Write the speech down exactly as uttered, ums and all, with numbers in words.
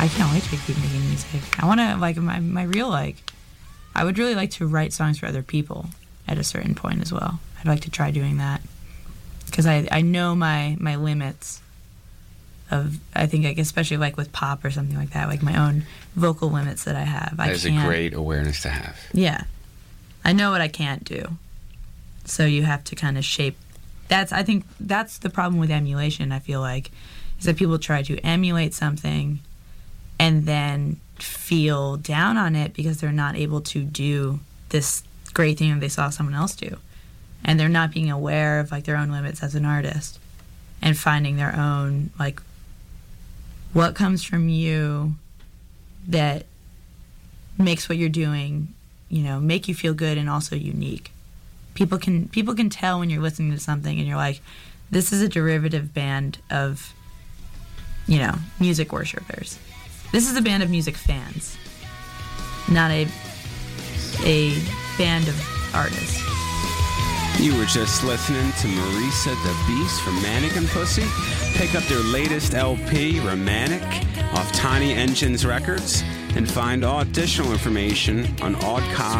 I can't wait to keep making music. I want to, like, my, my real, like, I would really like to write songs for other people at a certain point as well. I'd like to try doing that. Because I, I know my, my limits of, I think, like, especially, like, with pop or something like that, like, my own vocal limits that I have. That I is can't, a great awareness to have. Yeah. I know what I can't do. So you have to kind of shape. That's, I think, that's the problem with emulation, I feel like, is that people try to emulate something and then feel down on it because they're not able to do this great thing that they saw someone else do. And they're not being aware of, like, their own limits as an artist and finding their own, like, what comes from you that makes what you're doing, you know, make you feel good and also unique. People can people can tell when you're listening to something and you're like, this is a derivative band of, you know, music worshipers. This is a band of music fans, not a a band of artists. You were just listening to Marisa the Beast from Manic and Pussy. Pick up their latest L P, Romantic, off Tiny Engines Records, and find all additional information on odd cod